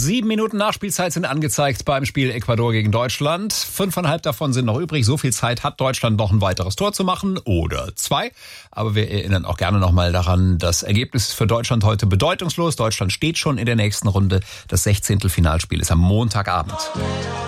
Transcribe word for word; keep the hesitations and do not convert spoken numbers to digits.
Sieben Minuten Nachspielzeit sind angezeigt beim Spiel Ecuador gegen Deutschland. Fünfeinhalb davon sind noch übrig. So viel Zeit hat Deutschland, noch ein weiteres Tor zu machen oder zwei. Aber wir erinnern auch gerne nochmal daran, das Ergebnis ist für Deutschland heute bedeutungslos. Deutschland steht schon in der nächsten Runde. Das sechzehnte Finalspiel ist am Montagabend.